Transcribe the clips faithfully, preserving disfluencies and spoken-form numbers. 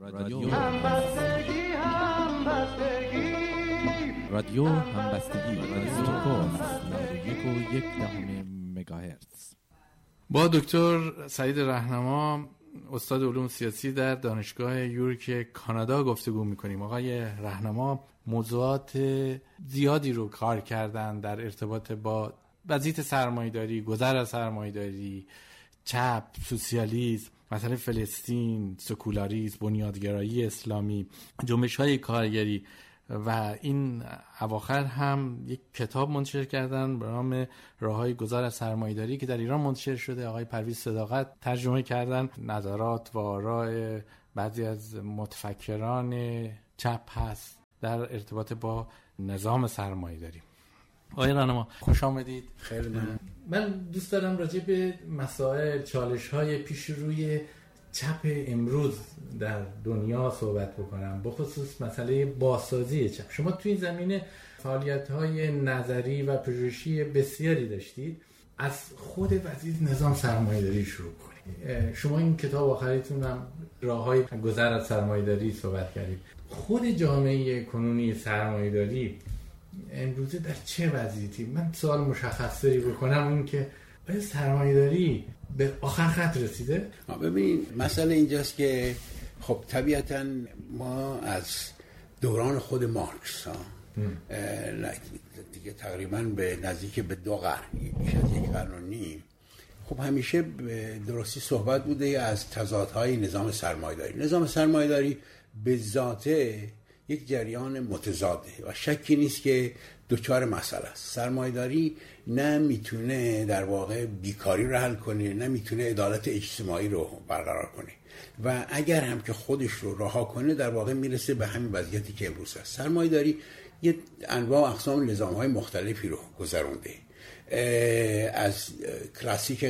رادیو همبستگی همبستگی رادیو همبستگی رادیو کوست یک و یک دهم مگاهرتز. با دکتر سعید رهنما استاد علوم سیاسی در دانشگاه یورک کانادا گفتگو میکنیم. آقای رهنما موضوعات زیادی رو کار کردن در ارتباط با وضعیت سرمایه‌داری، گذر از سرمایه‌داری، چپ، سوسیالیسم، مسئله فلسطین، سکولاریسم، بنیادگرایی اسلامی، جنبش‌های کارگری و این اواخر هم یک کتاب منتشر کردن به نام راههای گذر از سرمایه‌داری که در ایران منتشر شده. آقای پرویز صداقت ترجمه کردن. نظرات و آراء بعضی از متفکران چپ هست در ارتباط با نظام سرمایه‌داری. آقای رهنما خوش آمدید. خیلی ممنون. من دوست دارم راجع به مسائل چالش‌های پیش روی چپ امروز در دنیا صحبت بکنم، به خصوص مسئله بازسازی چپ. شما توی این زمینه فعالیت‌های نظری و پژوهشی بسیاری داشتید. از خود وضعیت نظام سرمایه‌داری شروع کنید. شما این کتاب آخریتون هم راههای گذر از سرمایه‌داری صحبت کردید. خود جامعه کنونی سرمایه‌داری امروزه در چه وضعیتی؟ من سوال مشخصی بکنم، این که آیا سرمایه‌داری به آخر خط رسیده؟ ببینید مسئله اینجاست که خب طبیعتاً ما از دوران خود مارکس ها دیگه تقریباً به نزدیک به دو قرن، بیش از یک قرن و نیم، خب همیشه درستی صحبت بوده از تضادهای نظام سرمایه‌داری. نظام سرمایه‌داری به ذاته یک جریان متضاده و شکی نیست که دوچار مسئله است. سرمایه‌داری نه میتونه در واقع بیکاری رو حل کنه، نه میتونه عدالت اجتماعی رو برقرار کنه و اگر هم که خودش رو رها کنه در واقع میرسه به همین وضعیتی که امروز هست. سرمایه‌داری یه انواع و اقسام نظام‌های مختلفی رو گذرونده. از کلاسیک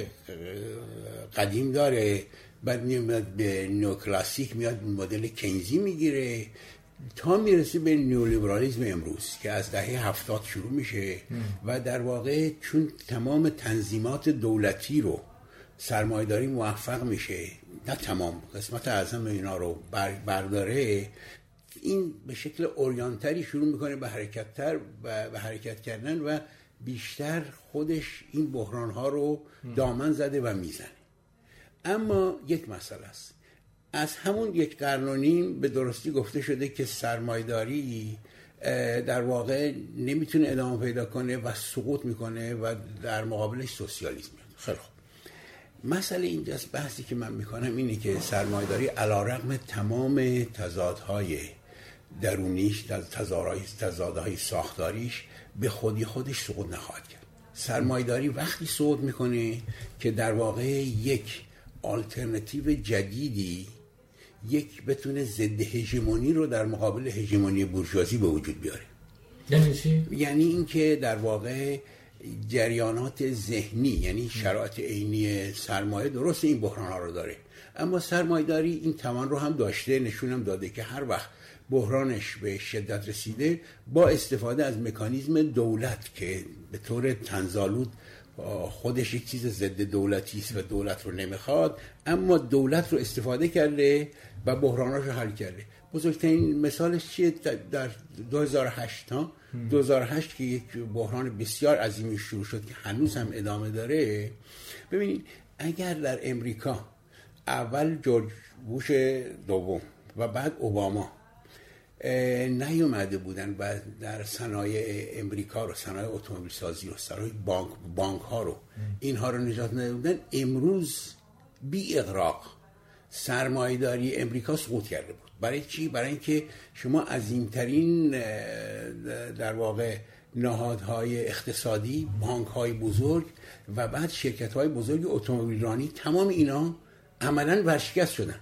قدیم داره، بعد میاد به نوکلاسیک، میاد مدل کینزی میگیره تا میرسه به نیولیبرالیسم امروز که از دهه هفتاد شروع میشه و در واقع چون تمام تنظیمات دولتی رو سرمایه‌داری موفق میشه، نه تمام، قسمت اعظم اینا رو برداره، این به شکل اوریانتری شروع میکنه به حرکت‌تر و به حرکت کردن و بیشتر خودش این بحران‌ها رو دامن زده و میزنه. اما یک مسئله است، از همون یک قرن و نیم به درستی گفته شده که سرمایه‌داری در واقع نمیتونه ادامه پیدا کنه و سقوط میکنه و در مقابلش سوسیالیسم میاد. خیلی خوب، مسئله اینجاست، بحثی که من میکنم اینه که سرمایه‌داری علیرغم تمام تضادهای درونیش، تضادهای تضادهای ساختاریش، به خودی خودش سقوط نخواهد کرد. سرمایه‌داری وقتی سقوط میکنه که در واقع یک آلترناتیو جدیدی، یک بتونه ضد هژمونی رو در مقابل هژمونی بورژوازی به وجود بیاره. یعنی چی؟ یعنی اینکه در واقع جریانات ذهنی، یعنی شرایط عینی سرمایه درست این بحران‌ها رو داره، اما سرمایه‌داری این توان رو هم داشته، نشونم داده که هر وقت بحرانش به شدت رسیده با استفاده از مکانیزم دولت که به طور طنزآلود خودش یک چیز ضد دولتی است و دولت رو نمیخواد، اما دولت رو استفاده کرده و بحراناش رو حل کرده. بزرگترین مثالش چیه؟ در دو هزار و هشت ها دو هزار و هشت که یک بحران بسیار عظیمی شروع شد که هنوز هم ادامه داره. ببینید اگر در امریکا اول جورج بوش دوم و بعد اوباما نیومده بودن و در صنایع امریکا رو، صنایع اتومبیل سازی رو، صنایع بانک بانک ها رو، اینها رو نجات نداده بودن، امروز بی اغراق سرمایه‌داری امریکا سقوط کرده بود. برای چی؟ برای اینکه شما عظیمترین در واقع نهادهای اقتصادی، بانک های بزرگ و بعد شرکت های بزرگ اتومبیلرانی، تمام اینا عملاً ورشکست شدن.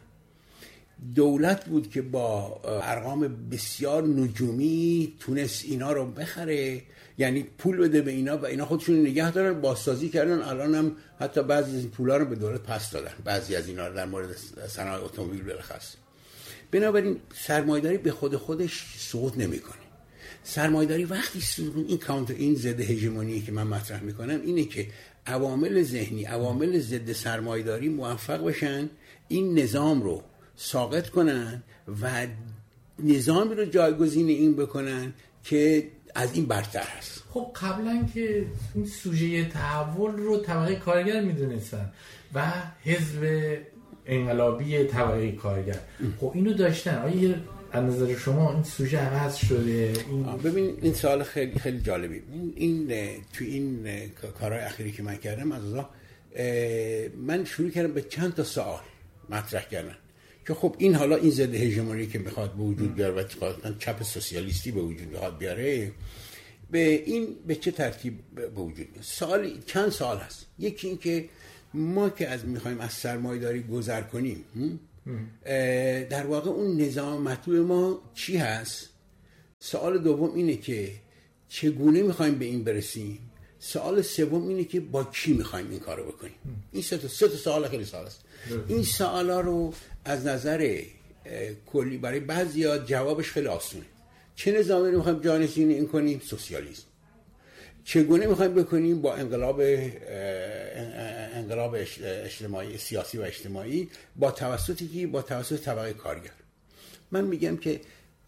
دولت بود که با ارقام بسیار نجومی تونست اینا رو بخره، یعنی پول بده به اینا و اینا خودشون نگه دارن، بازسازی کردن. الان هم حتی بعضی از این پولا رو به دولت پس دادن، بعضی از اینا رو در مورد صنایع اتومبیل بالاخص. بنابراین سرمایه‌داری به خود خودش سقوط نمی‌کنه. سرمایه‌داری وقتی سقوط، این کانتر این ضد هژمونی که من مطرح می‌کنم اینه که عوامل ذهنی، عوامل ضد سرمایه‌داری موفق بشن این نظام رو ساقط کنن و نظامی رو جایگزین این بکنن که از این برتر هست. خب قبلا که این سوژه تحول رو طبقه کارگر میدونستن و حزب انقلابی طبقه کارگر، خب اینو داشتن. آیا از نظر شما این سوژه عوض شده؟ این... ببین این سوال خیلی خیلی جالبی. این این تو این کارهای اخیری که من کردم از اون من شروع کردم به چند تا سوال مطرح کردن که خب این حالا این ضد هژمونی که میخواد به وجود بیاره و چپ سوسیالیستی به وجود میخواد بیاره، به این به چه ترتیب به وجود میاد؟ سوال چند سوال هست. یکی این که ما که از میخوایم از سرمایه‌داری گذر کنیم، در واقع اون نظام مطلوب ما چی هست؟ سوال دوم اینه که چگونه میخوایم به این برسیم؟ سوال سوم اینه که با کی میخوایم این کارو بکنیم؟ این سه تا سه تا سوال خیلی سوال است. این سوالا رو از نظر کلی برای بعضیا جوابش خیلی آسونه. چه نظامی رو میخوایم جانشین این کنیم؟ سوسیالیسم. چگونه میخوایم بکنیم؟ با انقلاب انقلاب اجتماعی، سیاسی و اجتماعی، با توسطی که با توسط طبقه کارگر. من میگم که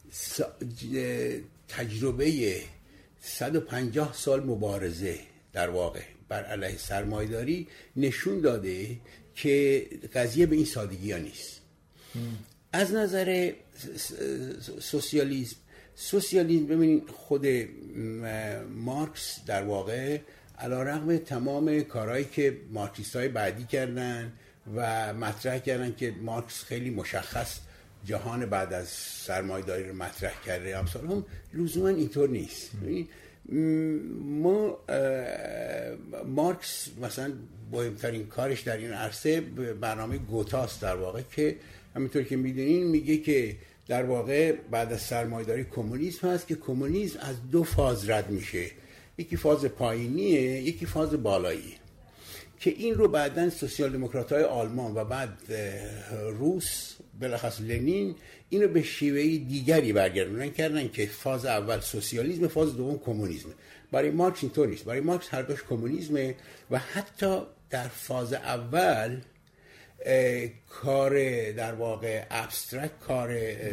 تجربه صد و پنجاه سال مبارزه در واقع بر علیه سرمایه‌داری نشون داده که قضیه به این سادگی ها نیست. از نظر سوسیالیسم سوسیالیسم ببینید خود مارکس در واقع علیرغم تمام کارهایی که مارکسیست‌های بعدی کردن و مطرح کردن که مارکس خیلی مشخص جهان بعد از سرمایه‌داری رو مطرح کرده، امثال هم لزوما اینطور نیست. ما مارکس مثلا مهمترین کارش در این عرصه برنامه گوتاست در واقع که همینطور که میدونین میگه که در واقع بعد از سرمایه‌داری کمونیسم هست که کمونیسم از دو فاز رد میشه، یکی فاز پایینیه، یکی فاز بالایی، که این رو بعداً سوسیال دموکرات‌های آلمان و بعد روس بلخص لنین اینو به شیوه دیگری برگردوندن کردن که فاز اول سوسیالیسم، فاز دوم کمونیسم. برای مارکس اینطور نیست. برای مارکس هر دوش کمونیسمه و حتی در فاز اول کار در واقع ابسترکت، کار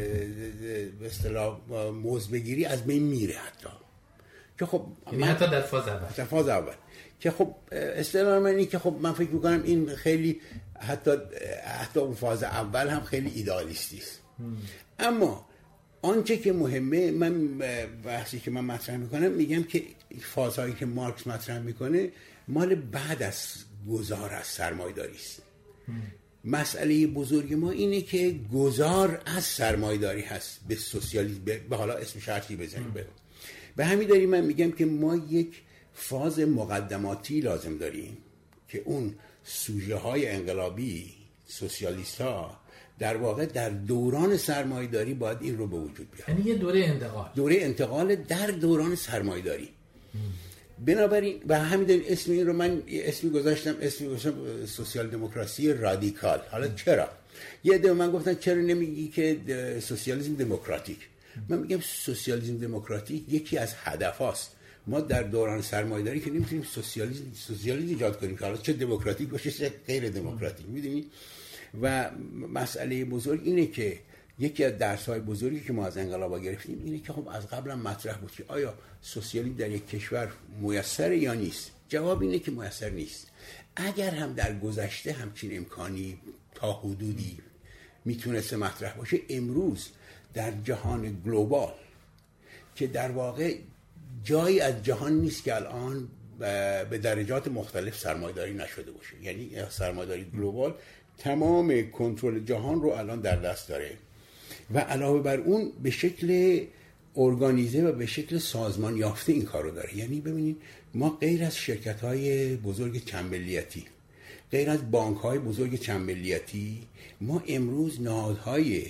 به اصطلاح موضوع‌گیری از بین میره، حتی که خب یعنی حتی در فاز اول در فاز اول که خب اصطلاح من اینه که خب من فکر میکنم این خیلی حتی حتی اون فاز اول هم خیلی ایدئالیستی است. اما آنچه که مهمه، من بحثی که من مطرح میکنم میگم که فازهایی که مارکس مطرح میکنه مال بعد از گذار از سرمایه‌داری است. مسئله بزرگ ما اینه که گذار از سرمایه‌داری هست به سوسیالیسم، به حالا اسم شرطی بزنیم. به همین دلیل من میگم که ما یک فاز مقدماتی لازم داریم که اون سوژه های انقلابی سوسیالیست ها در واقع در دوران سرمایه‌داری باید این رو به وجود بیارن. یعنی یه دوره انتقال دوره انتقال در دوران سرمایه‌داری. بنابراین به همین دلیل اسم این رو من اسمی گذاشتم اسمی گذاشتم سوسیال دموکراسی رادیکال. حالا چرا؟ یه عده من گفتن چرا نمیگی که سوسیالیسم دموکراتیک؟ من میگم سوسیالیسم دموکراتیک یکی از هدفاست. ما در دوران سرمایه‌داری که نمیتونیم سوسیالیسم سوسیالیسم ایجاد کنیم که حالا چه دموکراتیک باشه چه غیر دموکراتیک، میدونی؟ و مسئله بزرگ اینه که یکی از درس‌های بزرگی که ما از انقلابا گرفتیم اینه که خب از قبلا مطرح بود که آیا سوسیالیسم در یک کشور میسر یا نیست؟ جواب اینه که میسر نیست. اگر هم در گذشته همچین امکانی تا حدودی میتونسته مطرح باشه، امروز در جهان گلوبال که در واقع جایی از جهان نیست که الان به درجات مختلف سرمایه‌داری نشده باشه. یعنی سرمایه‌داری گلوبال تمام کنترل جهان رو الان در دست داره و علاوه بر اون به شکل ارگانیزه و به شکل سازمان یافته این کارو داره. یعنی ببینید ما غیر از شرکت‌های بزرگ چندملیتی، غیر از بانک‌های بزرگ چندملیتی، ما امروز نهادهای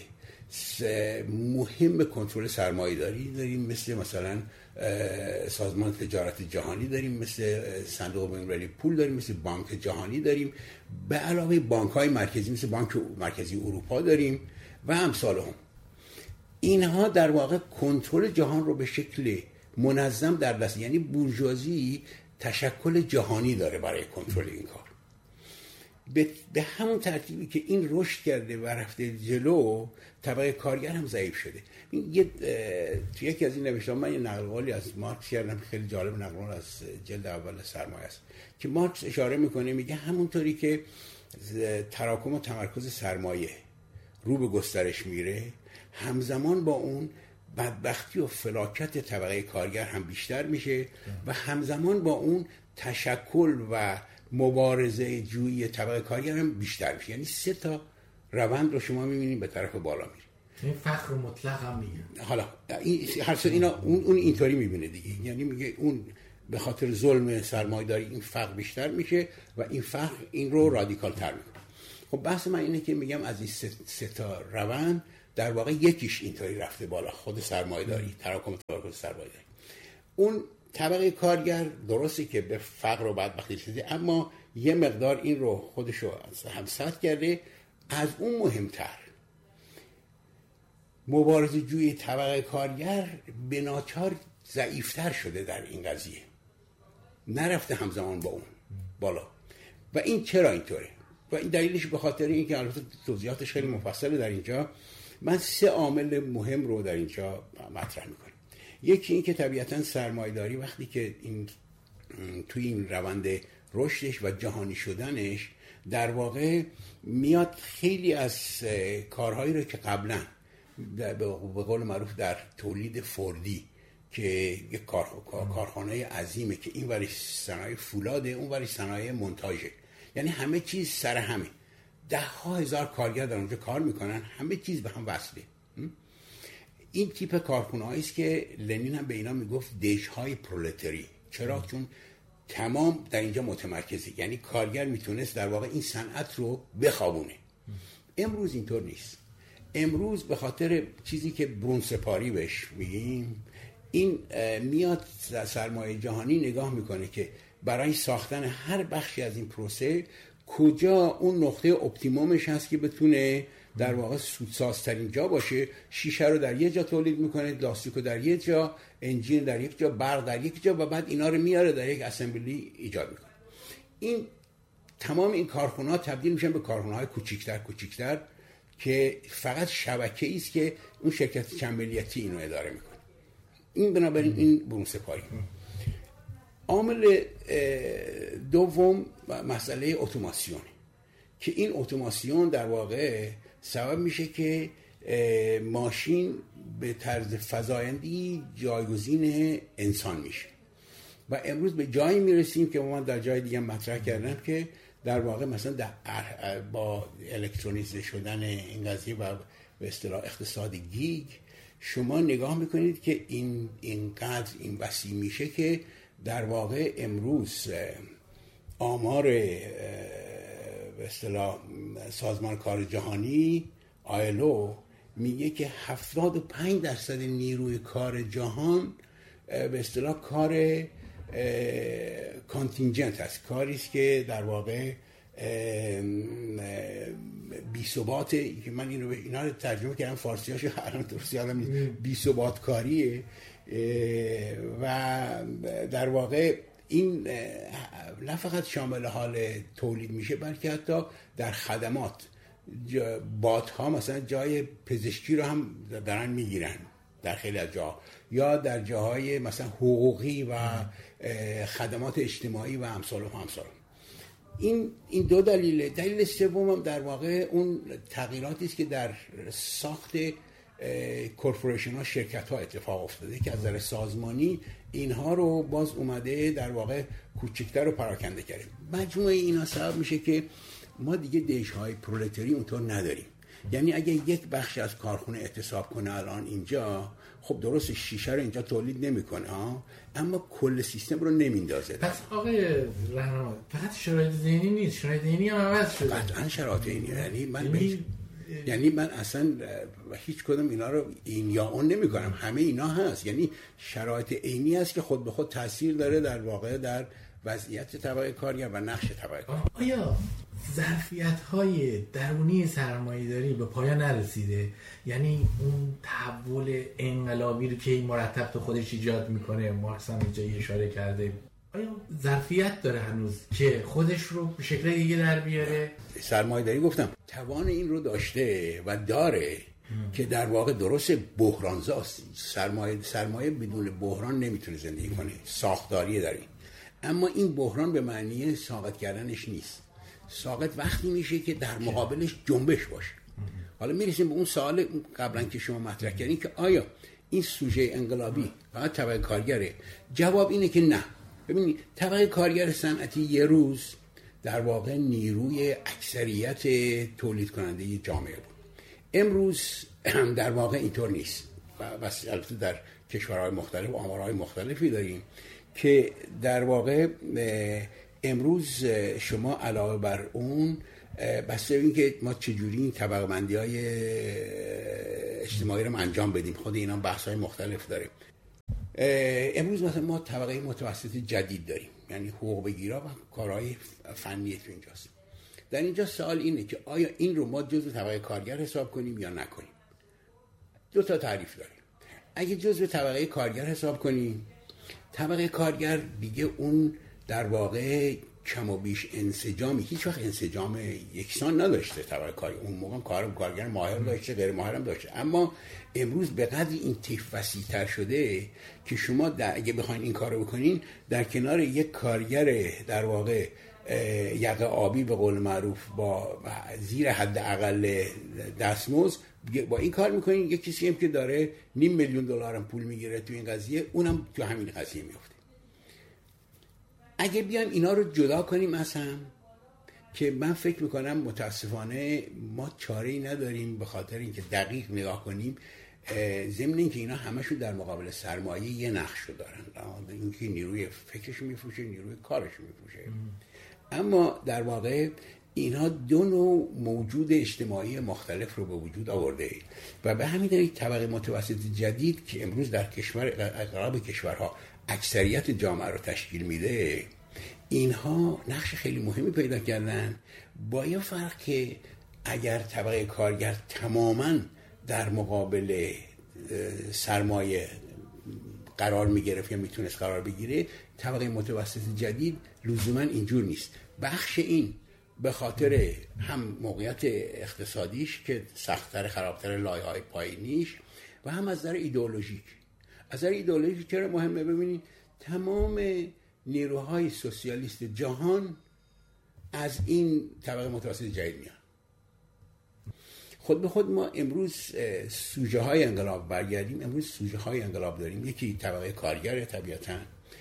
مهم کنترل سرمایه‌داری داریم، مثل مثلا سازمان تجارت جهانی داریم، مثل صندوق بین‌المللی پول داریم، مثل بانک جهانی داریم، به علاوه بانک‌های مرکزی مثل بانک مرکزی اروپا داریم و امثال هم. اینها در واقع کنترل جهان رو به شکل منظم در دست، یعنی بورژوازی تشکل جهانی داره برای کنترل این کار. به, به همون ترتیبی که این رشد کرده و رفته جلو، طبقه کارگر هم ضعیف شده. این یه تو یکی از این نوشته‌ها من یه نقل قولی از مارکس کردم، خیلی جالب، نقل قول از جلد اول سرمایه است که مارکس اشاره میکنه، میگه همونطوری که تراکم و تمرکز سرمایه رو به گسترش میره، همزمان با اون بدبختی و فلاکت طبقه کارگر هم بیشتر میشه و همزمان با اون تشکل و مبارزه جویی طبقه کارگر هم بیشتر میشه. یعنی سه تا روند رو شما میبینید به طرف بالا میره. این فقر مطلق هم میگه. حالا این هر سه اینا اون اون اینطوری میبینه دیگه، یعنی میگه اون به خاطر ظلم سرمایه‌داری این فقر بیشتر میشه و این فقر این رو رادیکال تر میکنه. خب بحث من اینه که میگم از این سه, سه تا روند در واقع یکیش اینطوری رفته بالا، خود سرمایه‌داری، تراکم تراکم سرمایه‌داری. اون طبقه کارگر درسته که به فقر و بدبختی رسیده، اما یه مقدار این رو خودشو هم سد کرده. از اون مهمتر مبارزه جوی طبقه کارگر به ناچار ضعیفتر شده در این قضیه، نرفته همزمان با اون بالا. و این چرا اینطوره؟ و این دلیلش به خاطر اینکه البته توضیحاتش خیلی مفصله در اینجا، من سه عامل مهم رو در اینجا مطرح میکنم. یکی این که طبیعتاً سرمایه‌داری وقتی که این توی این روند رشدش و جهانی شدنش در واقع میاد خیلی از کارهایی رو که قبلا به قول معروف در تولید فوردی که یک کارخانه عظیمه که این وری صنایع فولاده، اون وری صنایع مونتاژه، یعنی همه چیز سر همه، ده ها هزار کارگر در اونجا کار میکنن، همه چیز به هم وصله. این تیپ کارخانه‌ای است که لنین هم به اینا میگفت دژهای پرولتاری. چرا؟ چون تمام در اینجا متمرکزه، یعنی کارگر میتونست در واقع این صنعت رو بخوابونه. امروز اینطور نیست. امروز به خاطر چیزی که برون سپاری بهش میگیم، این میاد سرمایه جهانی نگاه میکنه که برای ساختن هر بخشی از این پروسه کجا اون نقطه اپتیمومش هست که بتونه در واقع سودسازترین جا باشه. شیشه رو در یه جا تولید میکنه، لاستیک رو در یه جا، انجین در یک جا، برق در یک جا، و بعد اینا رو میاره در یک اسمبلی ایجاد میکنه. این تمام این کارخونه ها تبدیل میشن به کارخونه های کوچیکتر کوچیکتر که فقط شبکه‌ای است که اون شرکت چند ملیتی اینو اداره میکنه. این بنابراین این برون سپاری. عامل دوم مسئله اتوماسیون که این اتوماسیون در واقع سبب میشه که ماشین به طرز فزایندی جایگزین انسان میشه و امروز به جایی میرسیم که من در جای دیگه مطرح کردم که در واقع مثلا در با الکترونیزه شدن این قضیه و به اصطلاح اقتصاد گیگ شما نگاه میکنید که این اینقدر این وسیع میشه که در واقع امروز آمار به اصطلاح سازمان کار جهانی آیلو میگه که هفتاد و پنج درصد نیروی کار جهان به اصطلاح کار کانتینجنت هست، کاری است که در واقع بی ثبات، که من اینو اینا رو ترجمه کردم فارسیاشو الان درست یادم نیست، بی ثبات کاریه و در واقع این نه فقط شامل حال تولید میشه بلکه حتی در خدمات بات ها مثلا جای پزشکی رو هم دارن میگیرن در خیلی از جاها، یا در جاهای مثلا حقوقی و خدمات اجتماعی و امثال و همثال. این این دو دلیل. دلیل سوم هم در واقع اون تغییراتی است که در ساخت کورپوریشن ها، شرکت ها اتفاق افتاده که از نظر سازمانی اینها رو باز اومده در واقع کوچکتر و پراکنده کرده. مجموعه اینا سبب میشه که ما دیگه دژهای پرولتاری اونطور نداریم. یعنی اگه یک بخش از کارخونه اعتصاب کنه الان اینجا، خب درست شیشه رو اینجا تولید نمیکنه ها، اما کل سیستم رو نمیندازه. پس آقای رهنما فقط شرایط ذهنی نیست، شرایط ذهنی هم عوض شده. قطعا شرایط ذهنی، یعنی من بهش... یعنی من اصلا هیچ کدوم اینا رو این یا اون نمی کنم، همه اینا هست. یعنی شرایط عینی است که خود به خود تاثیر داره در واقع در وضعیت طبقه کارگر و نقش طبقه کارگر. آیا ظرفیت‌های درونی سرمایه‌داری به پایان نرسیده؟ یعنی اون تحول انقلابی رو که این مرتب تو خودش ایجاد میکنه، مارکس هم اینجا اشاره کرده، آیا ظرفیت داره هنوز که خودش رو به شکل دیگه در بیاره؟ سرمایه‌داری گفتم توان این رو داشته و داره ام. که در واقع درست بحرانزاست. سرمایه سرمایه بدون بحران نمیتونه زندگی کنه، ساختاری داره. اما این بحران به معنی ساقط کردنش نیست. ساقط وقتی میشه که در مقابلش جنبش باشه. حالا میرسیم به اون سوال قبلا که شما مطرح کردین که آیا این سوژه انقلابی فقط طبقه کارگره؟ جواب اینه که نه. ببینید طبقه کارگر صنعتی یه روز در واقع نیروی اکثریت تولید کننده جامعه بود. امروز در واقع اینطور نیست و بس البته در کشورهای مختلف آمارهای مختلفی داریم که در واقع امروز شما علاوه بر اون بسته این که ما چجوری این طبقه بندی های اجتماعی رو انجام بدیم، خود اینا بحث های مختلف داره. امروز مثلا ما طبقه متوسط جدید داریم، یعنی حقوق بگیرا و کارهای فنی تو اینجاست. در اینجا سوال اینه که آیا این رو ما جزو طبقه کارگر حساب کنیم یا نکنیم؟ دو تا تعریف داریم. اگه جزو طبقه کارگر حساب کنیم، طبقه کارگر دیگه اون در واقع کم و بیش انسجامی، هیچ وقت انسجام یکسان نداشته. طبقه کارگر اون موقع کار کارگر ماهر داشته، غیر ماهر هم داشته، اما امروز به قدری این طیف وسیع‌تر شده که شما اگه بخواید این کارو بکنین در کنار یک کارگر در واقع یقه آبی به قول معروف با زیر حد اقل دستمزد با این کار میکنین، یک کسی هم که داره نیم میلیون دلار هم پول میگیره تو این قضیه، اونم تو همین قضیه میفته. اگه بیایم اینا رو جدا کنیم از هم، که من فکر میکنم متاسفانه ما چاره‌ای نداریم به خاطر اینکه دقیق نگاه کنیم، ضمن اینکه اینا همشون در مقابل سرمایه یه نقش رو دارن، اینکه نیروی فکرش میفروشه، نیروی کارش میفروشه. اما در واقع اینها دو نوع موجود اجتماعی مختلف رو به وجود آورده و به همین دلیل طبقه متوسط جدید که امروز در کشور اغلب کشورها اکثریت جامعه رو تشکیل میده، اینها نقش خیلی مهمی پیدا کردن، با یه فرق که اگر طبقه کارگر تماماً در مقابل سرمایه قرار میگرفت یا میتونست قرار بگیره، طبقه متوسط جدید لزوما اینجور نیست. بخش این به خاطر هم موقعیت اقتصادیش که سخت‌تر، خرابتر لایه‌های پایینیش، و هم از نظر ایدئولوژیک. از نظر ایدئولوژیک چرا مهمه؟ ببینید تمام نیروهای سوسیالیست جهان از این طبقه متوسط جدید میان. خود به خود ما امروز سوژه های انقلاب برگردیم، امروز سوژه های انقلاب داریم. یکی طبقه کارگر طبیعتاً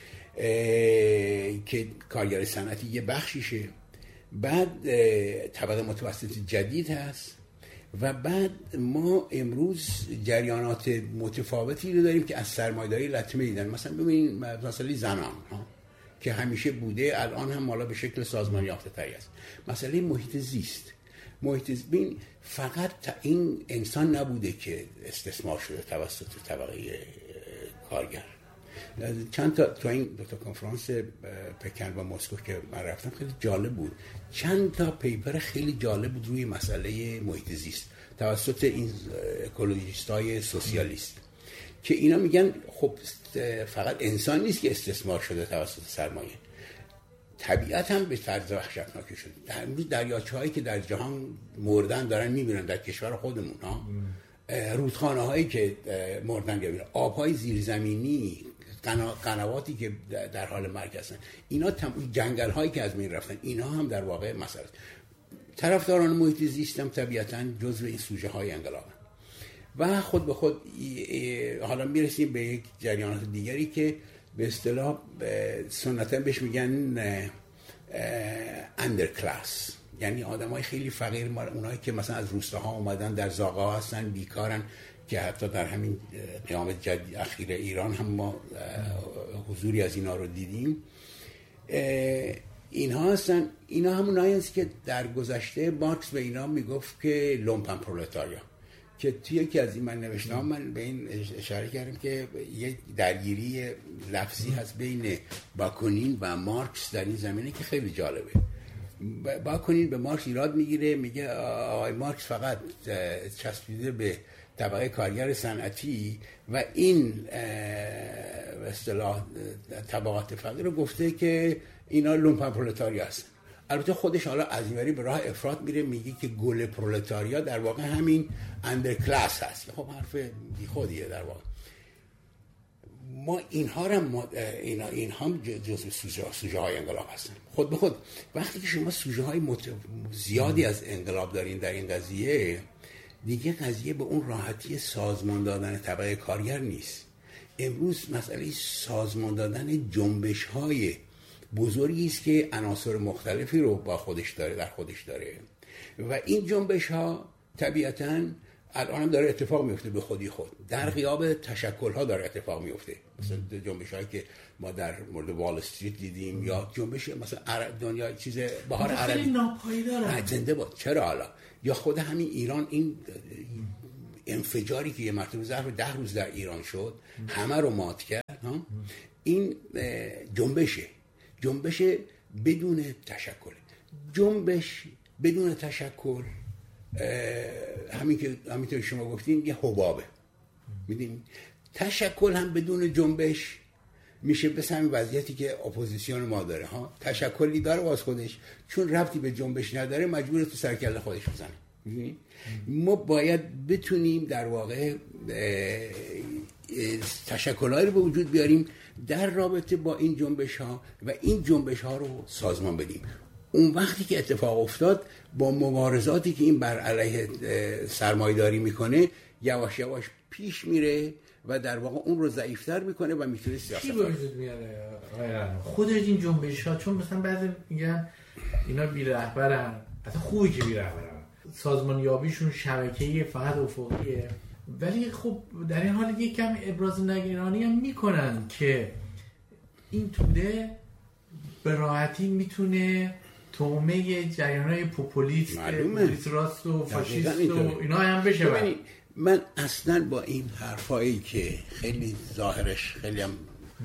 که کارگر صنعتی یه بخشیشه، بعد طبقه متوسط جدید هست و بعد ما امروز جریانات متفاوتی رو داریم که از سرمایه‌داری لطمه دیدن. مثلا ببینید مسئله زنان ها که همیشه بوده، الان هم حالا به شکل سازمان یافته تری است. مسئله محیط زیست، محیط زیست ببین فقط این انسان نبوده که استثمار شده توسط طبقه کارگر. چند تا تو این دو تا کنفرانس پکن و مسکو که من رفتم خیلی جالب بود، چند تا پیپر خیلی جالب بود روی مسئله محیط زیست توسط این اکولوژیستای سوسیالیست که اینا میگن خب فقط انسان نیست که استثمار شده توسط سرمایه، طبیعت هم به طرز وحشتناکی شده. در امروز دریاچه‌هایی که در جهان مردن دارن میبینن در کشور خودمون ها، رودخانه هایی که مردن میبینن، آبهای زیرزمینی، قنواتی که در حال مرگ هستن، اینا جنگل هایی که از بین رفتن، اینا هم در واقع مسئله است. طرفداران محیط زیست هم طبیعتاً جزو این سوژه های انقلابن و خود به خود حالا میرسیم به یک جریانات دیگری که به اصطلاح سنتاً بهش میگن اندر کلاس، یعنی آدمای خیلی فقیر، اونایی که مثلا از روستاها اومدن در زاغا هستن، بیکارن، که حتی در همین قیام جدید اخیر ایران هم ما حضوری از اینا رو دیدیم. اینها هستن، اینا همونایی هست که در گذشته مارکس به اینا میگفت که لومپن پرولتاریا، که توی یکی از این من نوشتم من به این اشاره کردم که یک درگیری لفظی هست بین باکونین و مارکس در این زمینه که خیلی جالبه. با کنین به مارکس ایراد میگیره، میگه آقای مارکس فقط چسبیده به طبقه کارگر صنعتی و این به اصطلاح طبقات فقیر رو گفته که اینا لومپن پرولتاریا هستن. البته خودش حالا از اینوری به راه افراط میره، میگه که گل پرولتاریا در واقع همین اندر کلاس هست. خب حرف بیخودیه در واقع. ما اینها را اینا این هم جزو سوژه سوژه های انقلاب هستن. خود به خود وقتی که شما سوژه های مت... زیادی از انقلاب دارین در این قضیه، دیگه قضیه به اون راحتی سازمان دادن طبقه کارگر نیست. امروز مسئله سازمان دادن جنبش های بزرگی است که عناصر مختلفی رو با خودش داره در خودش داره و این جنبش ها طبیعتاً الان هم داره اتفاق میفته به خودی خود، در غیاب تشکل ها داره اتفاق میفته. مثلا جنبش هایی که ما در مورد وال استریت دیدیم یا جنبش مثلا عرب دنیا چیز بهار عربی خیلی ناپایداره، زنده باد. چرا حالا یا خود همین ایران این انفجاری که یه مرتبه ظرف ده روز در ایران شد همه رو مات کرد، این جنبشه جنبش بدون تشکل. جنبش بدون تشکل همین که همینطور شما گفتین یه حبابه. میدونید تشکل هم بدون جنبش میشه به همین وضعیتی که اپوزیسیون ما داره ها. تشکلی داره واس خودش، چون ربطی به جنبش نداره مجبور تو سرکله خودش بزنه. میدونید ما باید بتونیم در واقع تشکل‌هایی رو به وجود بیاریم در رابطه با این جنبش ها و این جنبش ها رو سازمان بدیم. اون وقتی که اتفاق افتاد با مبارزاتی که این بر علیه سرمایه‌داری میکنه یواش یواش پیش میره و در واقع اون رو ضعیفتر میکنه و میتونه سیاست چی به وجود میاره خود این جنبش ها؟ چون مثلا بعضی میگن اینا بی رهبرن، اصلا خوبی که بی رهبرن، سازمان یابیشون شبکه‌ای فقط افقیه، ولی خب در این حال یک کم ابراز نگرانی هم میکنن که این توده به راحتی میتونه تومه جریان‌های پوپولیست پوپولیست راست و فاشیست و اینا هم بشه. من اصلا با این حرفایی که خیلی ظاهرش خیلی هم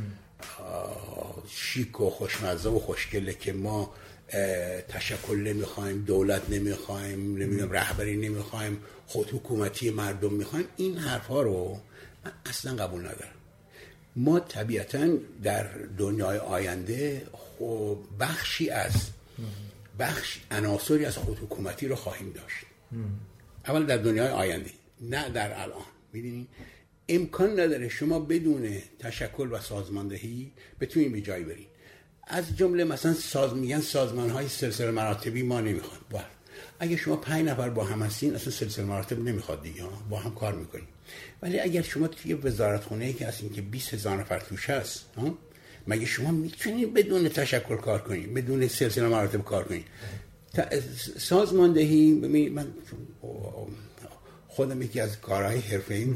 شیک و خوشمزه و خوشگله که ما تشکل نمیخوایم، دولت نمیخوایم، نمیدونم رهبری نمیخوایم، خود حکومتی مردم میخوایم، این حرفا رو من اصلا قبول ندارم. ما طبیعتاً در دنیای آینده بخشی از بخش عناصری از خود حکومتی رو خواهیم داشت. اول در دنیای آینده، نه در الان. میدونی امکان نداره شما بدون تشکل و سازماندهی بتونید به جایی برید. از جمله مثلا ساز میگن سازمان‌های سلسله مراتبی ما نمیخواد. باید اگه شما پنج نفر با هم هستین اصلا سلسله مراتب نمیخواد دیگه، با هم کار میکنین. ولی اگر شما توی وزارتخونه‌ای که هستین که بیست هزار نفر توش هست، مگه شما میتونید بدون تشکل کار کنید، بدون سلسله مراتب کار کنید؟ سازماندهی من خودم یکی از کارهای حرفه‌ایم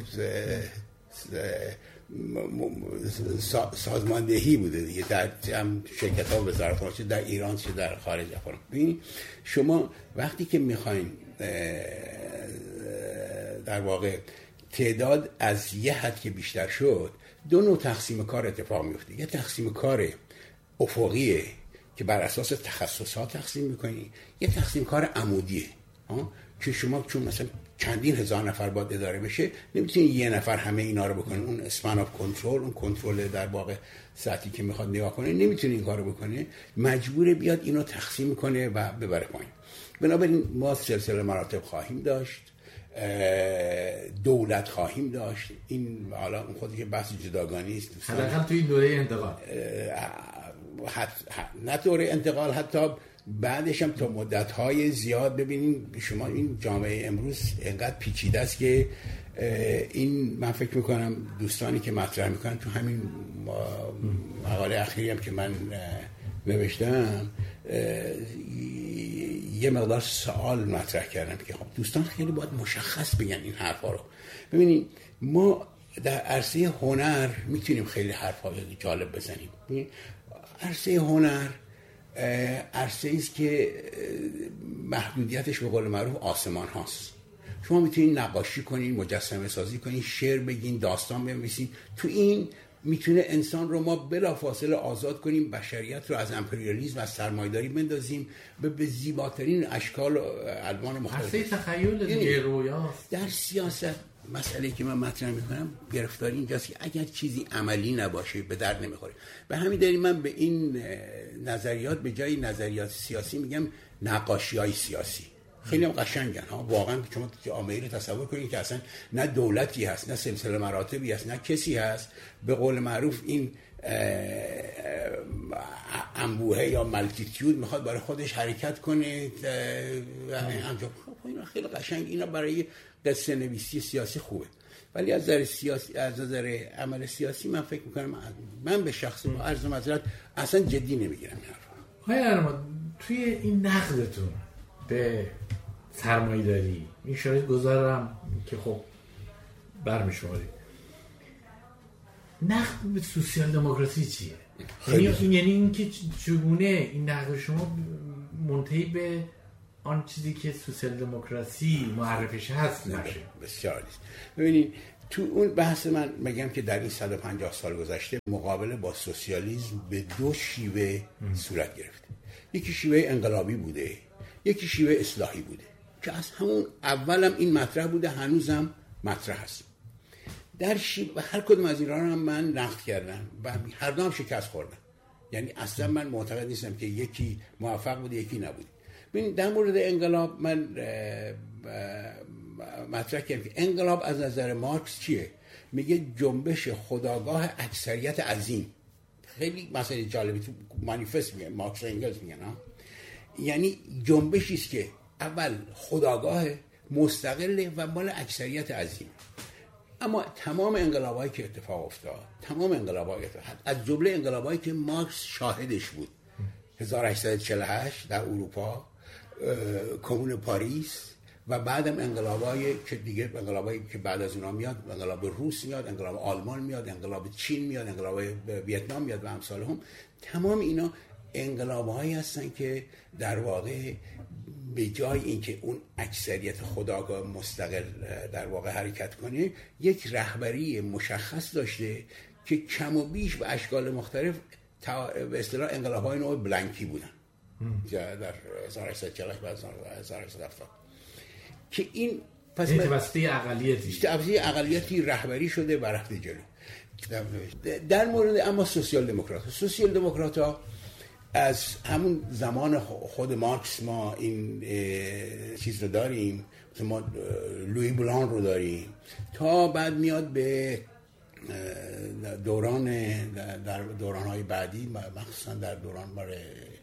سازماندهی بوده دیگه در شرکت‌ها و وزارت‌ها، چه در ایران چه در خارج افغان. ببین شما وقتی که میخواین در واقع تعداد از یه حد که بیشتر شد، دو نوع تقسیم کار اتفاق میفته. یه تقسیم کار افقیه که بر اساس تخصصات تقسیم میکنی، یه تقسیم کار عمودیه که شما چون مثلا چندین هزار نفر باید اداره بشه نمیتونی یه نفر همه اینا رو بکنه. اون اسپن آف کنترل، اون کنترل در واقع سطحی که میخواد نگاه کنه نمیتونه این کارو بکنه، مجبوره بیاد اینو تقسیم کنه و ببره پایین. بنابراین ما سلسله مراتب خواهیم داشت، دولت خواهیم داشت. این حالا اون خودی که بحث جداگانه است، حداقل توی این دوره انتقال، نه دوره انتقال، حتی بعدش هم تا مدت‌های زیاد. ببینین شما این جامعه امروز انقدر پیچیده است که این من فکر میکنم دوستانی که مطرح میکنن تو همین مقاله اخیری هم که من نوشتم یه مقدار سوال مطرح کردم که خب دوستان خیلی باید مشخص بگن این حرفا رو. ببینید ما در عرصه هنر میتونیم خیلی حرفا جالب بزنیم. عرصه هنر عرصه ایست که محدودیتش به قول معروف آسمان هاست. شما میتونید نقاشی کنین، مجسمه سازی کنین، شعر بگین، داستان بنویسین. تو این میتونه انسان رو ما بلافاصله آزاد کنیم، بشریت رو از امپریالیسم، از سرمایه‌داری بندازیم به, به زیباترین اشکال و الوان مختلف. عرصه تخیل دیگه، رویاست. در سیاست مسئله که من مطرح میکنم گرفتاری اینجاست که اگر چیزی عملی نباشه به درد نمیخوره. به همین دلیل من به این نظریات به جای نظریات سیاسی میگم نقاشی‌های سیاسی. خیلی هم قشنگن ها، واقعا شما جامعه رو تصور کنید که اصلا نه دولتی هست، نه سلسله مراتبی هست، نه کسی هست به قول معروف این انبوهه یا مالتیتیود میخواد برای خودش حرکت کنه انجام. خب اینا خیلی قشنگ، اینا برای قصه نویسی سیاسی خوبه، ولی از نظر سیاسی، از نظر عمل سیاسی من فکر میکنم من به شخص با عرض معذرت اصلا جدی نمیگیرم این حرفا. آقای ارمان توی این نقدتون به سرمایه‌داری این شرایط گذارم که خب برمیشماری، نقد به سوسیال دموکراسی چیه؟ یعنی این یعنی اینکه چگونه این نقد شما منتهی به آن چیزی که سوسیال دموکراسی معرفش هست نشه؟ بسیار نیست. ببینید تو اون بحث من میگم که در این صد و پنجاه سال گذشته مقابله با سوسیالیسم به دو شیوه صورت گرفته. یکی شیوه انقلابی بوده، یکی شیوه اصلاحی بوده که از همون اولم این مطرح بوده، هنوزم مطرح هست. در شیوه هر کدوم از اینا رو هم من نقد کردم و هر دو هم شکست خوردم. یعنی اصلا من معتقد نیستم که یکی موفق بوده یکی نبوده. ببین در مورد انقلاب من مطرح کردم که انقلاب از نظر مارکس چیه؟ میگه جنبش خودآگاه اکثریت عظیم. خیلی مسئله جالبی تو مانیفست میگه، مارکس و انگلز میگن ها. یعنی جنبشی است که اول خودآگاه مستقل و مال اکثریت عظیم. اما تمام انقلابایی که اتفاق افتاد، تمام انقلابایی از جمله انقلابایی که مارکس شاهدش بود، هزار و هشتصد و چهل و هشت در اروپا، کمون پاریس و بعدم انقلابایی که دیگه انقلابایی که بعد از اونها میاد، انقلاب روس میاد، انقلاب آلمان میاد، انقلاب چین میاد، انقلاب ویتنام میاد و امثال هم، تمام اینا انقلاب‌هایی هستن که در واقع به جای اینکه اون اکثریت خودآگاه مستقل در واقع حرکت کنه، یک رهبری مشخص داشته که کم و بیش به اشکال مختلف به اصطلاح انقلاب‌های نوع بلانکی بودن در هزار و هشتصد و چهل و هزار و هشتصد و هفتاد که این پس توسطی اقلیتی توسطی اقلیتی رهبری شده و رفته جلو. در مورد اما سوسیال دموکرات سوسیال دموکرات‌ها از همون زمان خود مارکس ما این چیز رو داریم، ما لویی بلان رو داریم، تا بعد میاد به دوران در دوران‌های بعدی، مخصوصا در دوران برای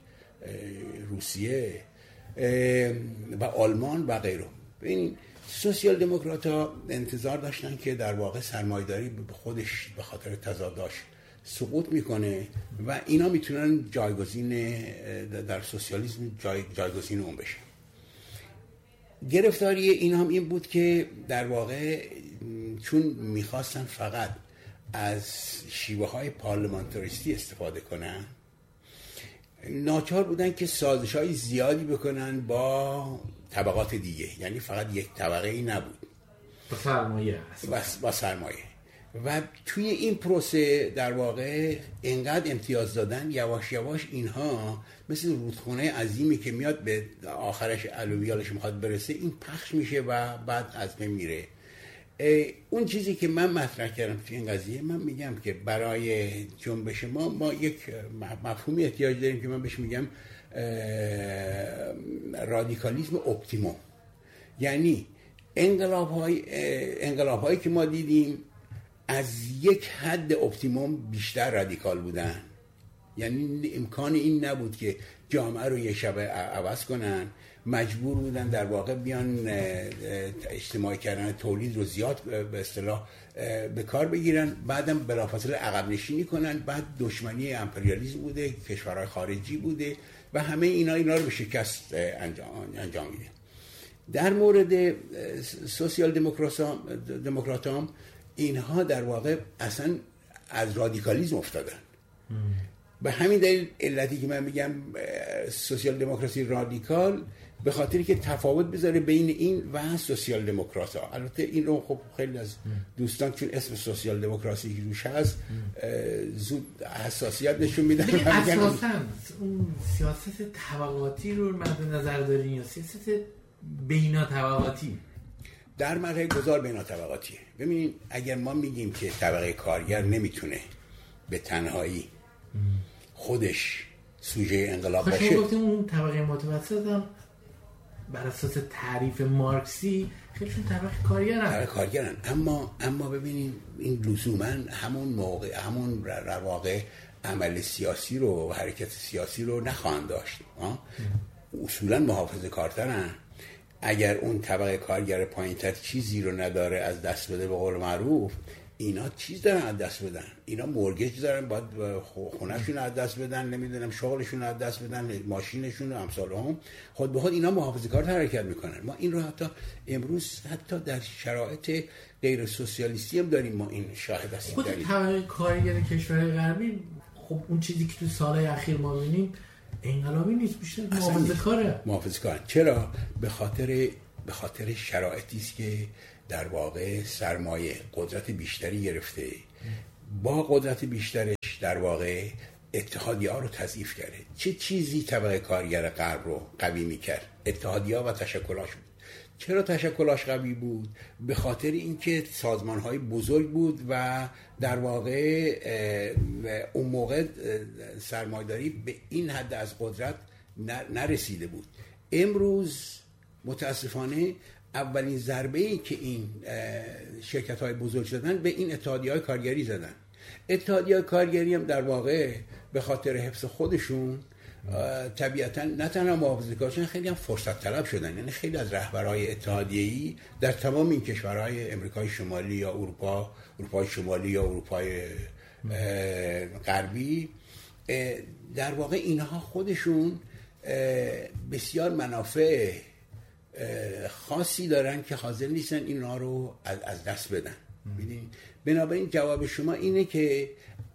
روسیه و آلمان و غیره. این سوسیال دموکرات‌ها انتظار داشتن که در واقع سرمایه‌داری به خودش به خاطر تضادش سقوط میکنه و اینا میتونن جایگزین در سوسیالیسم جای جایگزین اون بشه. گرفتاری اینا هم این بود که در واقع چون میخواستن فقط از شیوه های پارلمانتاریستی استفاده کنن، ناچار بودن که سازش های زیادی بکنن با طبقات دیگه، یعنی فقط یک طبقه ای نبود با سرمایه با سرمایه و توی این پروسه در واقع اینقدر امتیاز دادن، یواش یواش اینها مثل رودخونه عظیمی که میاد به آخرش الوویالش میخواد برسه، این پخش میشه و بعد از بین میره. اون چیزی که من مطرح کردم توی این قضیه، من میگم که برای جنبش ما ما یک مفهومی احتیاج داریم که من بهش میگم رادیکالیسم اپتیموم. یعنی انقلاب های انقلاب هایی که ما دیدیم از یک حد اپتیموم بیشتر رادیکال بودن، یعنی امکان این نبود که جامعه رو یه شب عوض کنن، مجبور بودن در واقع بیان اجتماعی کردن تولید رو زیاد به اصطلاح به کار بگیرن، بعدم بلافاصله عقب نشینی کنن، بعد دشمنی امپریالیسم بوده، کشورهای خارجی بوده و همه اینا اینا رو به شکست انجام انجام میده. در مورد سوسیال دموکراتام اینها در واقع اصلا از رادیکالیسم افتادن. به همین دلیل علتی که من میگم سوسیال دموکراسی رادیکال، به خاطری که تفاوت بذاره بین این و سوسیال دموکرات ها. البته این رو خب خیلی از دوستان چون اسم سوسیال دموکراسی روش هست زود حساسیت نشون میدن. اساساً اون سیاست طبقاتی رو مد نظر دارین یا سیاست بینا طبقاتی؟ در مرحله گذار بینا طبقاتیه. ببینید اگر ما میگیم که طبقه کارگر نمیتونه به تنهایی خودش سوژه انقلاب باشه، خب گفتیم اون طبقه متوسط هم بر اساس تعریف مارکسی خیلیشون طبقه کارگرن. طبقه کارگرن، اما اما ببینید این لزوما همون موقع همون در واقع عمل سیاسی رو و حرکت سیاسی رو نخواهند داشت. اصولا محافظه کارترن. اگر اون طبقه کارگر پایین‌تر چیزی رو نداره از دست بده، به قول معروف اینا چیز دارن از دست بدن، اینا مورگیج دارن، باید خونه‌شون از دست بدن، نمیدونم شغلشون از دست بدن، ماشینشون و امثال هم. خود به خود اینا محافظه‌کار حرکت میکنن. ما این رو حتی امروز حتی در شرایط غیر سوسیالیستی هم داریم، ما این شاهد هستیم. خود طبقه کارگر کشورهای غربی خب اون چیزی که تو سالهای اخیر ما می‌بینیم انقلابی نیست، بیشتر محافظه‌کاره. محافظه‌کارن. چرا؟ به خاطر به خاطر شرایطی است که در واقع سرمایه قدرت بیشتری گرفته، با قدرت بیشترش در واقع اتحادیه‌ها رو تضعیف کرده. چه چیزی طبقه کارگر غرب رو قوی می‌کرد؟ اتحادیه‌ها و تشکلاش بود. چرا تشکلاش قوی بود؟ به خاطر اینکه سازمان‌های بزرگ بود و در واقع اون موقع سرمایه‌داری به این حد از قدرت نرسیده بود. امروز متاسفانه اولین ضربه‌ای که این شرکت‌های بزرگ زدن به این اتحادیه‌های کارگری زدن. اتحادیه‌های کارگری هم در واقع به خاطر حفظ خودشون طبیعتاً نه تنها محافظه‌کارشون، خیلی هم فرصت طلب شدن. یعنی خیلی از رهبرهای اتحادیه‌ای در تمام این کشورهای امریکای شمالی یا اروپا، اروپای شمالی یا اروپای غربی، در واقع اینها خودشون بسیار منافع خاصی دارن که حاضر نیستن اینا رو از دست بدن. ببینید بنابراین جواب شما اینه که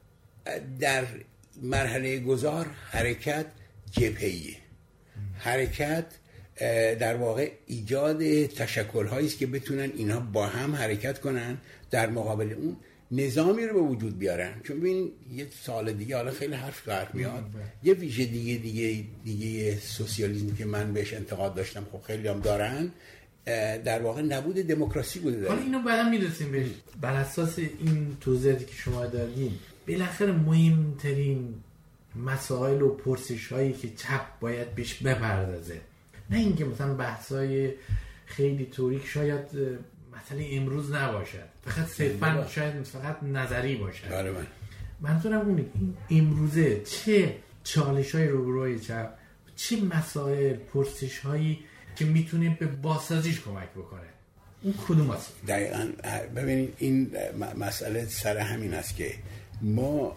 در مرحله گذار حرکت جبهه‌ایه. حرکت در واقع ایجاد تشکل‌هایی است که بتونن اینا با هم حرکت کنن، در مقابل اون نظامی رو به وجود بیارن. چون ببین یه سال دیگه حالا خیلی حرف قرار میاد، یه ویژه دیگه دیگه دیگه سوسیالیسم که من بهش انتقاد داشتم، خب خیلی هم دارن، در واقع نبود دموکراسی بوده. حالا اینو بعدا میرسیم بهش. بر اساس این توضیحاتی که شما دادین، بالاخره مهمترین مسائل و پرسش هایی که چپ باید بهش بپردازه، نه اینکه مثلا بحثای خیلی توریک شاید مثلا امروز نباشد، فقط صرفا شاید فقط نظری باشد. بله من منظورم اونه این امروزه چه چالش های روبروی چپ، چه مسائل پرسش هایی که میتونه به بازسازیش کمک بکنه، اون کدوم هست؟ دقیقاً ببینید این مسئله سر همین است که ما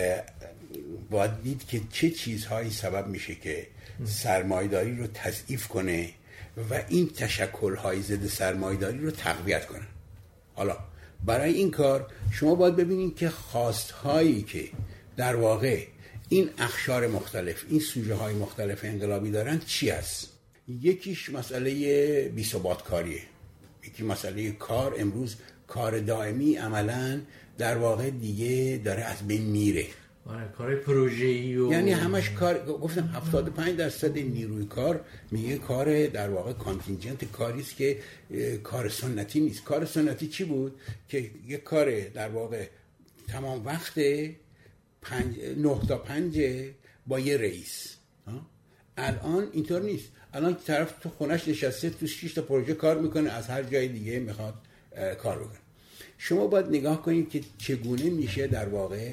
باید دید که چه چیزهایی سبب میشه که سرمایه‌داری رو تضعیف کنه و این تشکل‌های ضد سرمایه‌داری رو تقویت کنه. حالا برای این کار شما باید ببینید که خواستهایی که در واقع این اقشار مختلف، این سوژه‌های مختلف انقلابی دارن چی است؟ یکیش مسئله بی‌ثبات کاریه، یکی مسئله کار. امروز کار دائمی عملاً در واقع دیگه داره از بین میره. آره کار پروژه‌ای و یعنی همش کار. گفتم هفتاد و پنج درصد نیروی کار میگه کار در واقع کانتینجنت، کاری است که کار سنتی نیست. کار سنتی چی بود؟ که یک کار در واقع تمام وقت پنج نه تا پنج با یه رئیس. الان اینطور نیست. الان طرف تو خونش نشسته، تو شش تا پروژه کار میکنه، از هر جای دیگه میخواد کار بکنه. شما باید نگاه کنید که چگونه میشه در واقع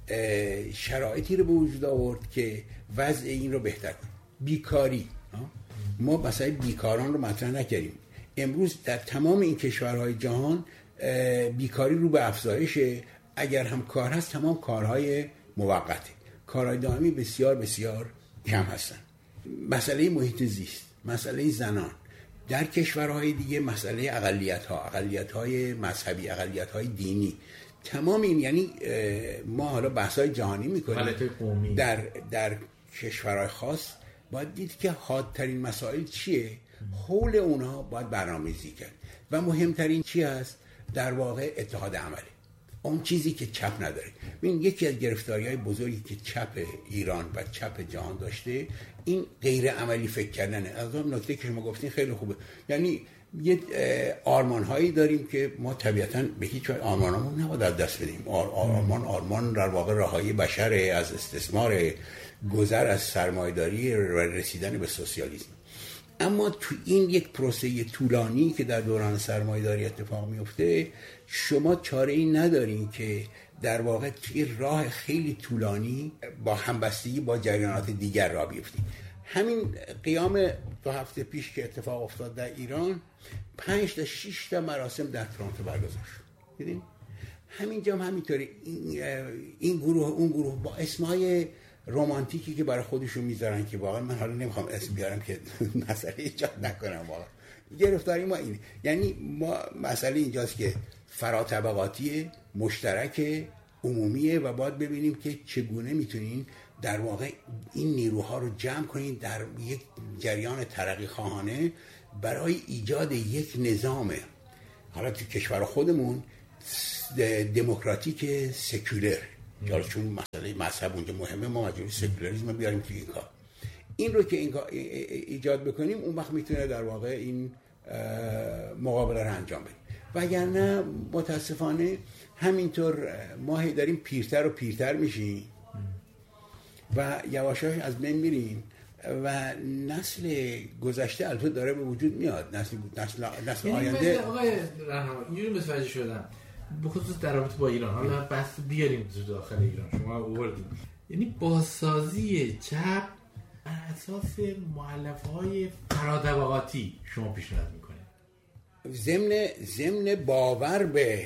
شرایطی رو به وجود آورد که وضع این رو بهتر کنه. بیکاری، ما مثلا بیکاران رو مطرح نکردیم. امروز در تمام این کشورهای جهان بیکاری رو به افزایشه. اگر هم کار هست تمام کارهای موقته، کارهای دائمی بسیار بسیار کم هستن. مسئله محیط زیست، مسئله زنان، در کشورهای دیگه مسئله اقلیت‌ها، اقلیت‌های مذهبی، اقلیت‌های دینی، تمام این، یعنی ما حالا بحث‌های جهانی میکنیم، در در کشورهای خاص باید دید که حادترین مسائل چیه، حول اونها باید برنامه‌ریزی کرد و مهمترین چی هست در واقع اتحاد عمله، اون چیزی که چپ نداره. ببین یکی از گرفتاری‌های بزرگی که چپ ایران و چپ جهان داشته این غیر عملی فکر کردنه. از اون نکته که شما گفتین خیلی خوبه، یعنی یه آرمان‌هایی داریم که ما طبیعتاً به هیچ وجه آرمانامون نباید از دست بدیم. آرمان آرمان در واقع رهایی بشر از استثمار، گذر از سرمایه‌داری و رسیدن به سوسیالیسم. اما تو این یک پروسه طولانی که در دوران سرمایه‌داری اتفاق میفته، شما چاره ای ندارین که در واقع توی راه خیلی طولانی با همبستگی با جریانات دیگر راه بیفتید. همین قیام دو هفته پیش که اتفاق افتاد در ایران، پنج تا شش تا مراسم در تورنتو برگزار شد. دیدین؟ همینجا هم همینطوری این, این گروه اون گروه با اسمای رمانتیکی که برای خودشون میذارن که واقعا من حالا نمیخوام اسم بیارم که مسئله ایجاد نکنم. واقعا گرفتاری ما اینه، یعنی ما مسئله اینجاست که فراطبقاتی، مشترک، عمومیه و باید ببینیم که چگونه میتونین در واقع این نیروها رو جمع کنین در یک جریان ترقی خواهانه برای ایجاد یک نظام، حالا تو کشور خودمون دموکراتیک سکولر، حالا چون مسئله مذهب اونجا مهمه ما مجبور سکولاریسم بیاریم توی این کار. این رو که این کار ایجاد بکنیم اون وقت میتونه در واقع این مقابله رو انجام بدیم. وگرنه متاسفانه همینطور ما داریم پیرتر و پیرتر میشیم و یواشاش از بین میریم و نسل گذشته البته داره به وجود میاد، نسل نسل نسل آینده. آقای رهنما اینجوری متوجه شدم به خصوص در رابطه با ایران، حالا بحث بیاریم تو داخل ایران شما آوردید، یعنی بازسازی چپ بر اساس مؤلفه‌های فرادبقاتی شما پیشنهاد میکنید، ضمن ضمن باور به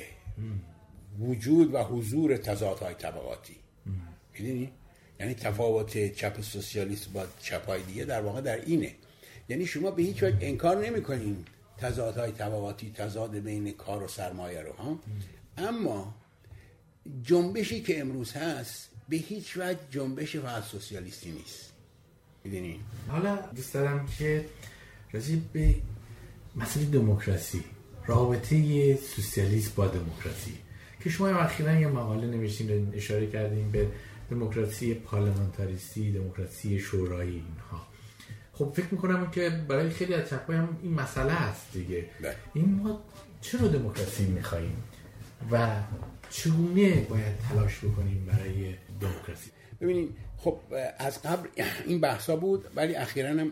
وجود و حضور تضادهای طبقاتی. میدونی؟ یعنی تفاوت چپ سوسیالیست با چپ‌های دیگه در واقع در اینه، یعنی شما به هیچ وجه انکار نمی‌کنین تضادهای طبقاتی، تضاد بین کار و سرمایه رو ها، اما جنبشی که امروز هست به هیچ وجه جنبش فقط سوسیالیستی نیست. میدونی؟ حالا دوست دارم که راجع به مسئله دموکراسی، رابطه سوسیالیسم با دموکراسی که شما اخیراً یه مقاله نوشتین اشاره کردین به دموکراسی پارلمانتاریستی، دموکراسی شورایی اینها. خب فکر میکنم که برای خیلی از چپ‌ها هم این مسئله هست دیگه. ده. این ما چرا دموکراسی میخواییم و چگونه باید تلاش بکنیم برای دموکراسی؟ ببینید خب از قبل این بحثا بود ولی اخیراً هم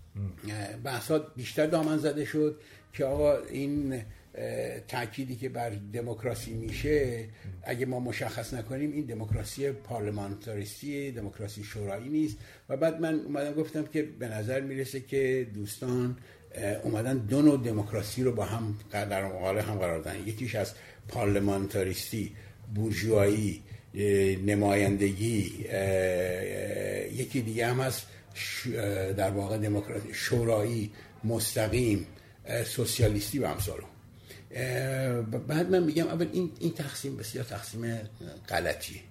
بحثا بیشتر دامن زده شد که آقا این تأکیدی که بر دموکراسی میشه اگه ما مشخص نکنیم این دموکراسی پارلمانتاریستی، دموکراسی شورایی نیست. و بعد من اومدم گفتم که به نظر میرسه که دوستان اومدن دو نوع دموکراسی رو با هم در مقابل هم قرار دادن، یکیش از پارلمانتاریستی، بورژوایی، نمایندگی، یکی دیگه هم هست در واقع دموکراسی شورایی، مستقیم، سوسیالیستی و امثال. بعد من میگم اول این این تقسیم بسیار تقسیم غلطیه.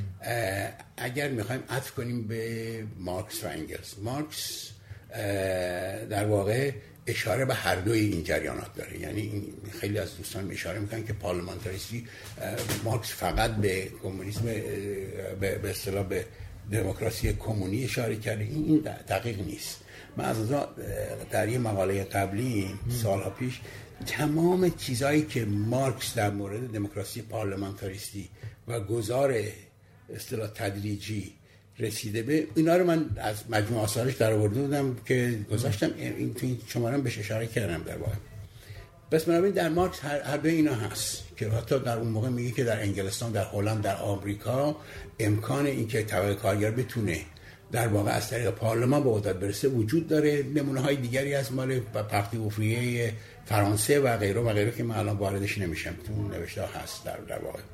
اگر میخوایم عطف کنیم به مارکس و انگلز، مارکس در واقع اشاره به هر دوی این جریانات داره، یعنی خیلی از دوستان اشاره میکنن که پارلمانتاریستی مارکس فقط به کمونیسم به اصطلاح به دموکراسی کمونی اشاره کرده، این این دقیق نیست. من از در یه مقاله قبلی سالها پیش تمام چیزایی که مارکس در مورد دموکراسی پارلمانتاریستی و گذار اصطلاح تدریجی رسیده به اینا رو من از مجموع آثارش در آورده بودم که گذاشتم این تو این شمارم بهش اشاره کردم در واقع. بس بنابراین در مارکس هر, هر دو اینا هست که حتی در اون موقع میگه که در انگلستان، در هلند، در آمریکا امکان این که طبقه کارگر بتونه در واقع از طریق پارلمان به قدرت برسه وجود داره. نمونه های دیگری از مال پارتی اوفریه فرانسه و غیره و غیره که من الان واردش نمیشم، تو نوشته هست در در واقع.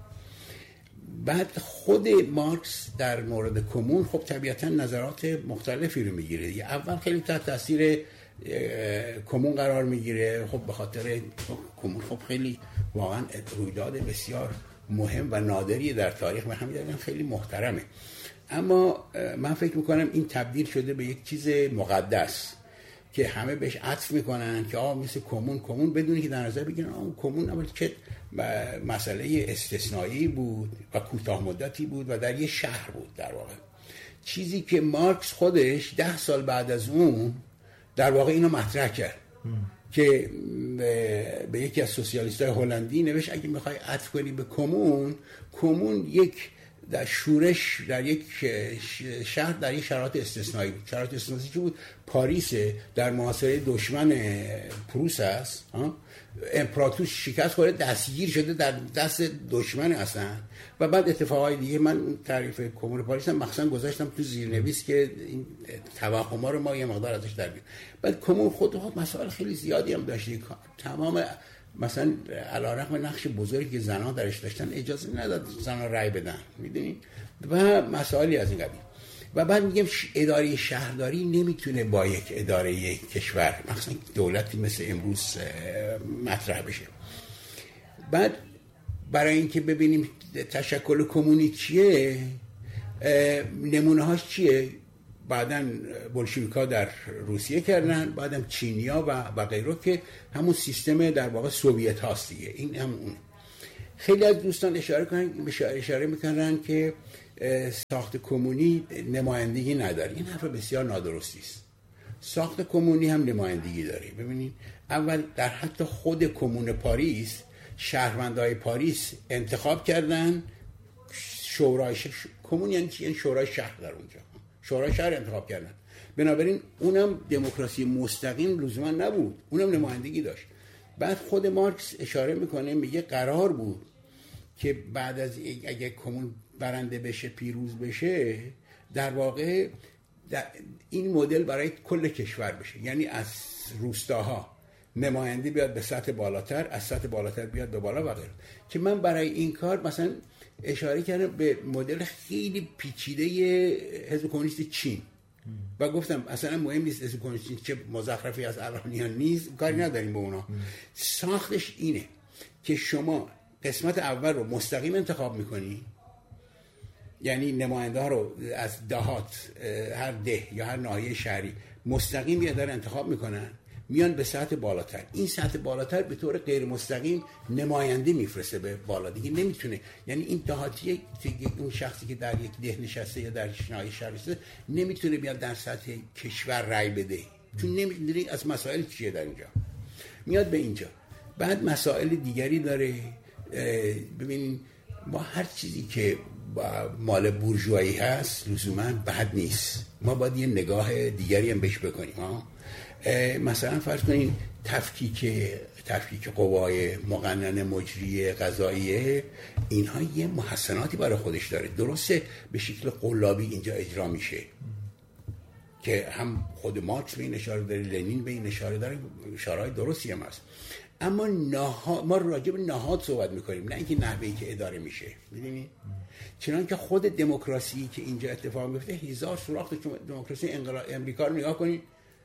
بعد خود مارکس در مورد کمون خب طبیعتا نظرات مختلفی رو میگیره. اول خیلی تحت تاثیر کمون قرار میگیره، خب به خاطر کمون خب خیلی واقعا رویداد بسیار مهم و نادری در تاریخ و همین دلیل خیلی محترمه. اما من فکر میکنم این تبدیل شده به یک چیز مقدس که همه بهش عطف میکنن که آه مثل کمون کمون بدونی که در نظر بگیرن آه کمون اما چه مسئله استثنایی بود و کوتاه مدتی بود و در یه شهر بود. در واقع چیزی که مارکس خودش ده سال بعد از اون در واقع اینو مطرح کرد ام. که به یکی از سوسیالیست‌های هلندی نوشت اگه میخوای عطف کنی به کمون، کمون یک در شورش در یک شهر در یک شرایط استثنایی بود. شرایط استثنایی چی بود؟ پاریس در محاصره دشمن پروس است، امپراتور شکست خورده، دستگیر شده در دست دشمن اصلا. و بعد اتفاقای دیگه من تعریف کمون پاریس هم مخصوصا گذاشتم تو زیرنویس که این توهم‌ها رو ما یه مقدار ازش در بیاریم. بعد کمون خودش مسائل خیلی زیادی هم داشت. تمام مثلا علیرغم نقش بزرگی که زنان درش داشتن اجازه نداد زنان رأی بدن، میدونید، و مسائلی از این قبیل. و بعد میگم اداره شهرداری نمیتونه با یک اداره یک کشور مثلا دولتی مثل امروز مطرح بشه. بعد برای اینکه ببینیم تشکل کمونی چیه، نمونه هاش چیه، بعداً بولشویک‌ها در روسیه کردن، بعدم چینیا و و غیره که همون سیستم در واقع سوویت هاست دیگه. این هم اون. خیلی از دوستان اشاره کنن اشاره میکنن که ساخت کمونی نمایندگی نداره. این حرف بسیار نادرستی است. ساخت کمونی هم نمایندگی داره. ببینید اول در حتی خود کمون پاریس شهروندای پاریس انتخاب کردن شورای کمون، یعنی چی؟ یعنی شورای شهر در اونجا شورای شهر انتخاب کردن. بنابراین اونم دموکراسی مستقیم لزوما نبود، اونم نمایندگی داشت. بعد خود مارکس اشاره میکنه میگه قرار بود که بعد از اگه کمون برنده بشه، پیروز بشه، در واقع در این مدل برای کل کشور بشه، یعنی از روستاها نماینده بیاد به سطح بالاتر، از سطح بالاتر بیاد به بالا و غیره. که من برای این کار مثلا اشاره کردم به مدل خیلی پیچیده حزب کمونیست چین و گفتم اصلا مهم نیست حزب کمونیست چین چه مزخرفی از الانیان نیست، کاری نداریم به اونا. ساختش اینه که شما قسمت اول رو مستقیم انتخاب میکنی، یعنی نماینده ها رو از دهات، هر ده یا هر ناحیه شهری مستقیم یه داره انتخاب میکنن، میان به سطح بالاتر. این سطح بالاتر به طور غیر مستقیم نماینده میفرسته به بالا دیگه، نمیتونه، یعنی این دهاتی اون شخصی که در یک ده نشسته یا در ناحیه شهر نشسته نمیتونه بیاد در سطح کشور رای بده، چون نمیدونی از مسائل چیه در اینجا. میاد به اینجا. بعد مسائل دیگری داره. ببینین ما هر چیزی که مال بورژوایی هست لزوما بد نیست، ما باید یه نگاه دیگری هم بهش بکنیم. ها مثلا فرض کنین تفکیک تفکیک قوای مقننه مجری قضاییه، اینها یه محسناتی برای خودش داره. درسته به شکل قلابی اینجا اجرا میشه که هم خود مارکس به این اشاره داره، لنین به این اشاره داره، اشاره‌های درستی هم هست. اما نها... ما راجع به نهاد صحبت میکنیم، نه اینکه نحوهی که اداره میشه. میدونی چنان که خود دموکراسی که اینجا اتفاق میفته هزار سوراخ دموکراسی انقلاب امریکا رو نگاه کنید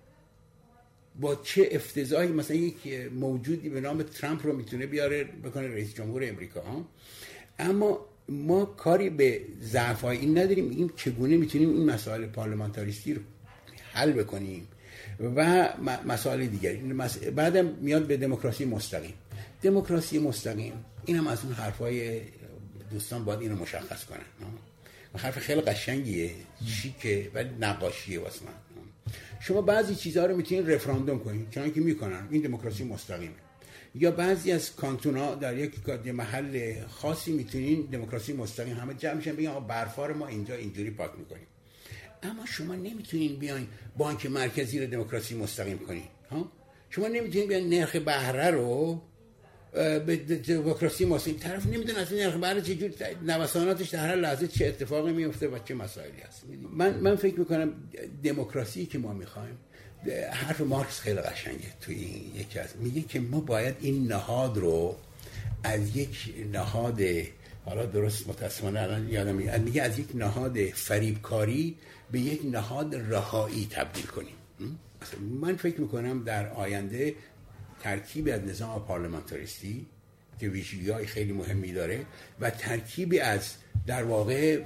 با چه افتضاحی مثلا یک موجودی به نام ترامپ رو میتونه بیاره بکنه رئیس جمهور امریکا ها. اما ما کاری به ضعف‌های این نداریم، میگیم چگونه میتونیم این مسائل پارلمانتاریستی رو حل بکنیم و مسائل دیگری. بعدم میاد به دموکراسی مستقیم. دموکراسی مستقیم اینم از اون حرفای دوستان باید اینو مشخص کنن. حرف خیلی قشنگیه، شیکه ولی نقاشیه واسه من. شما بعضی چیزها رو میتونید رفراندوم کنید، چون که میکنن، این دموکراسی مستقیمه. یا بعضی از کانتون‌ها در یک محل خاصی میتونین دموکراسی مستقیم همه جمع میشن بگن آقا برفار ما اینجا اینجوری پاک میکنیم. اما شما نمیتونین بیاین بانک مرکزی رو دموکراسی مستقیم کنین. ها شما نمیتونین بیاین نرخ بهره رو به دموکراسی مستقیم، طرف نمیدونه اصلا نرخ بهره چجوری نوساناتش در هر لحظه چه اتفاقی میفته و چه مسائلی هست. من من فکر میکنم دموکراسی که ما میخوایم، حرف مارکس خیلی قشنگه توی این یکی از میگه که ما باید این نهاد رو از یک نهاد، حالا درست متأسفانه الان یادم میاد، میگه از یک نهاد فریبکاری به یک نهاد رهایی تبدیل کنیم. من فکر میکنم در آینده ترکیب از نظام پارلمانتاریستی که ویژگی‌های خیلی مهمی داره و ترکیبی از در واقع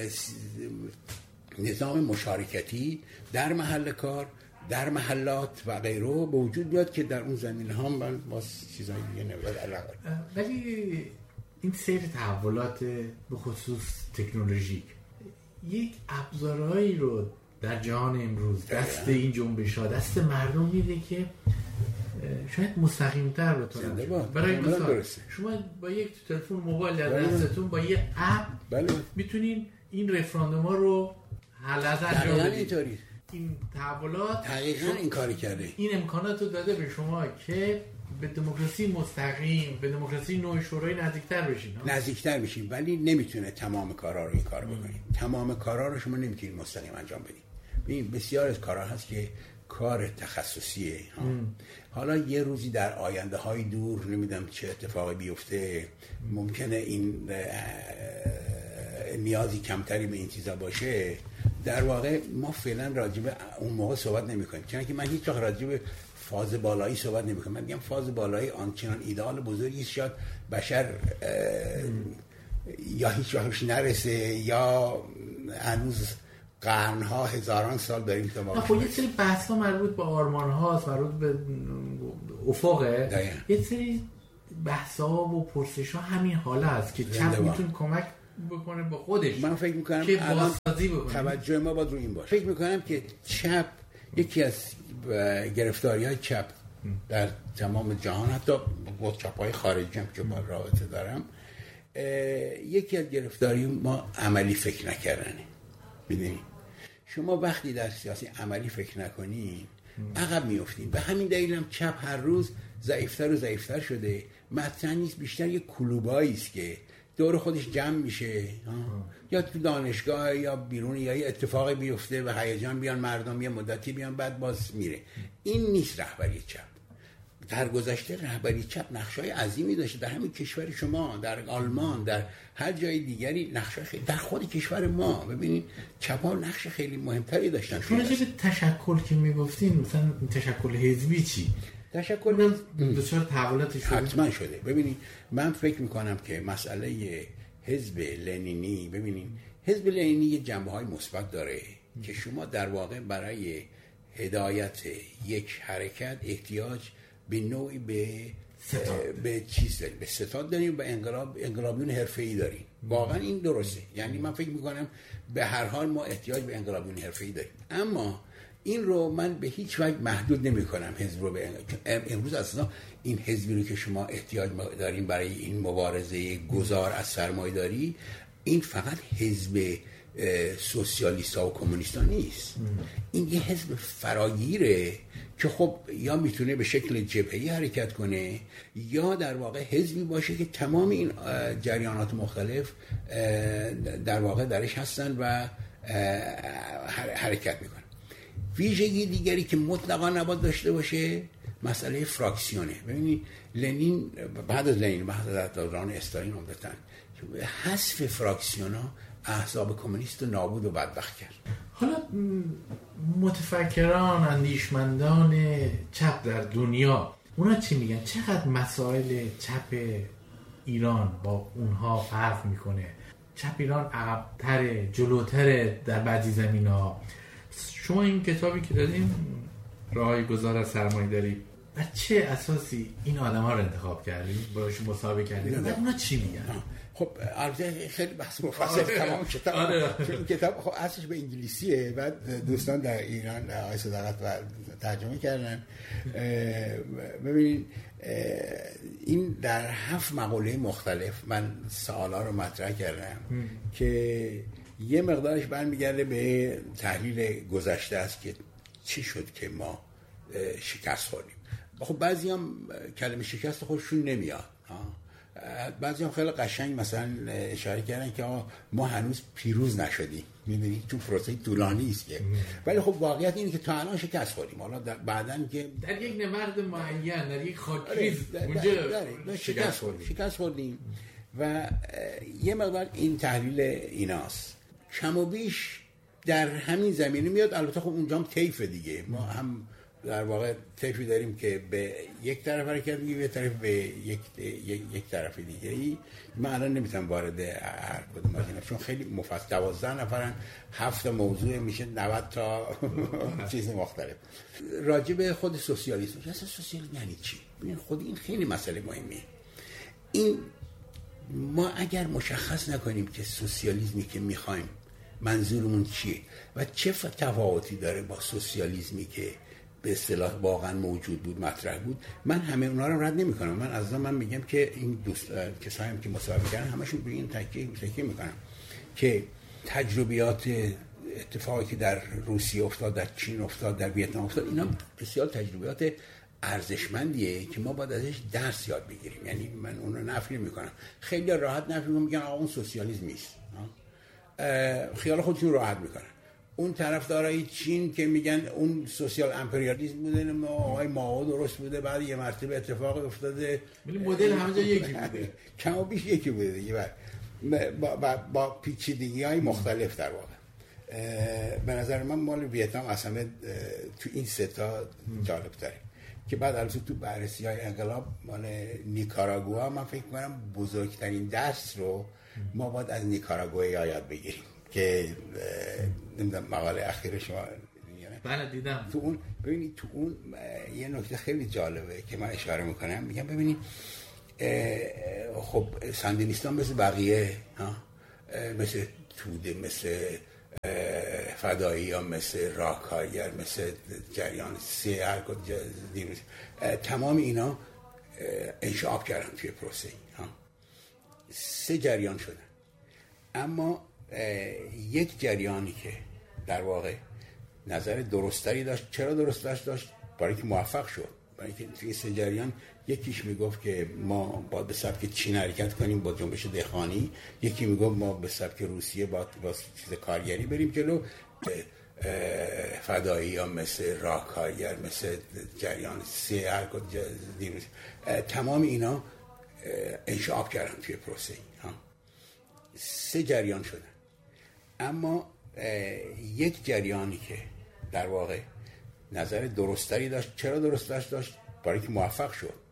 نظام مشارکتی در محل کار، در محلات و غیره به وجود بیاد که در اون زمین ها من باز چیزایی دیگه نمیاد علاقه. ولی این سیر تحولات به خصوص تکنولوژیک یک ابزارهایی رو در جهان امروز دست این جنبش ها دست مردم میده که شاید مستقیم‌تر بتونن. برای مثال شما با یک تلفن موبایل در دستتون با یه اپ بله. میتونین این رفراندوم ها رو حل انجام بدید. این تحولات دقیقاً این کاری کرده. این امکانات رو داده به شما که به دموکراسی مستقیم، به دموکراسی نوع شورایی نزدیکتر بشین. نزدیکتر بشین، ولی نمیتونه تمام کارا رو این کار بکنید. تمام کارا رو شما نمیتونید مستقیم انجام بدید. ببین بسیار از کارا هست که کار تخصصیه. حالا یه روزی در آینده های دور نمیدونم چه اتفاقی بیفته، ممکنه این نیازی کمتری به این چیزا باشه. در واقع ما فعلا راجع به اون موقع صحبت نمی‌کنیم، چون که من هیچ وقت راجع به فاز بالایی صحبت نمی‌کنم. من میگم فاز بالایی آنچنان ایدئال بزرگی است شاید بشر یا هیچ وقتش نرسه یا هنوز قرن‌ها هزاران سال داریم تا واقعا. خب یه سری بحث‌ها مربوط به آرمان‌هاست، مربوط به افقه. یه سری بحث‌ها و پرسش‌ها همین حالا است که چپ میتونه کمک بکنه با خودش. من فکر میکنم که بازسازی بکنه. توجه ما باید رو این باشه. فکر میکنم که چپ یکی از گرفتاری‌های چپ در تمام جهان، حتی با چپ‌های خارجی هم که با رابطه دارم، یکی از گرفتاری ما عملی فکر نکردنه. میدونی شما وقتی در سیاسی عملی فکر نکنی عقب میافتین. به همین دلیل هم چپ هر روز ضعیفتر و ضعیفتر شده. مطرح نیست، بیشتر یک کلوبایی است که دور خودش جمع میشه، یا تو دانشگاه یا بیرون، یا یه اتفاقی بیفته و هیجان بیان مردم یه مدتی بیان بعد باز میره. این نیست رهبری چپ. در گذشته رهبری چپ نقشه‌های عظیمی داشته، در همین کشور شما، در آلمان، در هر جای دیگری نقشه خیلی، در خود کشور ما ببینید چپ‌ها نقش خیلی مهمتری داشتن. شما راجع به تشکل که میگفتین، مثلا تشکل حزبی چی؟ تشکل دچار تحولات شده؟ حتما شده. ببینید من فکر میکنم که مسئله حزب لنینی، ببینید حزب لنینی یه جنبه‌های مثبت داره که شما در واقع برای هدایت یک حرکت احتیاج به نوعی به ستاد. به چیز داریم، به ستاد داریم، به انقلاب انقلابیون حرفه‌ای داریم. واقعا این درسته. یعنی من فکر میکنم به هر حال ما احتیاج به انقلابیون حرفه‌ای داریم، اما این رو من به هیچ وجه محدود نمی کنم حزب رو به امروز. اصلا این حزبی رو که شما احتیاج داریم برای این مبارزه گذار از سرمایه‌داری، این فقط حزب سوسیالیست ها و کمونیست ها نیست. این یه حزب فراگیره که خب یا میتونه به شکل جبهه‌ای حرکت کنه یا در واقع حزبی باشه که تمام این جریانات مختلف در واقع درش هستن و حرکت میکنن. ویژگی دیگری که مطلقا نباید داشته باشه مسئله فراکسیونه. ببینید لنین بعد از لنین بعد از دوران استالین عمدتاً حذف فراکسیونا احزاب کمونیست رو نابود و بدبخت کرد. حالا متفکران اندیشمندان چپ در دنیا اونا چی میگن؟ چقدر مسائل چپ ایران با اونها فرق میکنه؟ چپ ایران عقب‌تره، جلوتره در بعضی زمینه‌ها. شما این کتابی که دادیم راهی گذار از سرمایه‌داری، بر چه اساسی این آدم‌ها رو انتخاب کردید؟ باهاش مسابقه کردید؟ بعد اونا چی میگن؟ خب البته خیلی بحث مفصل تمام کتاب. این کتاب خب اصلش به انگلیسیه، بعد دوستان در ایران آقای صداقت و ترجمه کردن. ببینید این در هفت مقاله مختلف من سوالا رو مطرح کردم که یه مقدارش برمیگرده به تحلیل گذشته است که چی شد که ما شکست خوردیم. خب بعضی هم کلمه شکست خودشون نمیاد، بعضی هم خیلی قشنگ مثلا اشاره کردن که ما هنوز پیروز نشدیم، میدونید چون پروسه طولانی است که، ولی خب واقعیت اینه که تا الان شکست خوردیم. حالا بعدن که در یک نبرد معین، در یک خاکریز اونجا شکست خوردیم شکست خوردیم و یه مقدار این تحلیل ایناست. کم و بیش در همین زمینه میاد. البته خب اونجا هم طیف دیگه، ما هم در واقع طیفی داریم که به یک طرف حرکت میگیم، یه طرف به یک یک, یک طرف دیگه ای. من الان نمیتونم وارد هر کدوم از اینا، چون خیلی مفصل، دوازده نفرن، هفت موضوع، میشه نود تا چیز مختلف. راجع به خود سوسیالیسم، اصلا سوسیالیسم یعنی چی؟ ببین خود این خیلی مسئله مهمیه. این ما اگر مشخص نکنیم که سوسیالیسمی که میخوایم منظورمون چیه و چه تفاوتی داره با سوسیالیسمی که به اصطلاح واقعا موجود بود، مطرح بود، من همه اونا رو رد نمی‌کنم. من از من میگم که این دوست کسایی هم که مصاحبه کردن همشون به این تاکید تاکید میکنن که تجربیات اتفاقی که در روسیه افتاد، در چین افتاد، در ویتنام افتاد، اینا بسیار تجربیات ارزشمندیه که ما باید ازش درس یاد بگیریم. یعنی من اون رو نفی نمی‌کنم. خیلی راحت نفی میگن آقا اون سوسیالیسم نیست، خیال خودشون راحت میکنن. اون طرفدارای چین که میگن اون سوسیال امپریالیسم بوده، ما آقای مائو درست بوده، بعد یه مرتبه اتفاق افتاده، ولی مدل همه جا یکی بوده، کم و بیش یکی بوده دیگه، با با, با پیچیدگی‌های مختلف در واقع. به نظر من مال ویتنام اصلا تو این سه تا جالب تره که بعد البته تو بررسی‌های انقلاب مال نیکاراگوآ من فکر می‌کنم بزرگترین درس رو ما باید از نیکاراگوآ یاد بگیریم که نمیدونم مقاله اخیر شما بله دیدم. تو اون ببینید تو اون یه نکته خیلی جالبه که من اشاره میکنم، میگم ببینید خب ساندینیستان مثل بقیه ها، مثل توده، مثل فدایی ها، مثل راکایر، مثل جریان سی هر کد دیروز، تمام اینا انشعاب کردن توی پروسه ها، سه جریان شدن. اما یک جریانی که در واقع نظر درستری داشت. چرا درست داشت؟ داشت برای که موفق شد. برای که توی سه جریان یکیش میگفت که ما باید به سبک چین حرکت کنیم با جنبش دهقانی، یکی میگفت ما به سبک روسیه با با چیز کارگری بریم جلو، فدایی ها مثل راکایر، مثل جریان سی هر کد دیروز، تمام اینا انشعاب کردن توی پروسه ها، سه جریان شدن. اما یک جریانی که در واقع نظر درستری داشت. چرا درست داشت؟ داشت برای که موفق شد.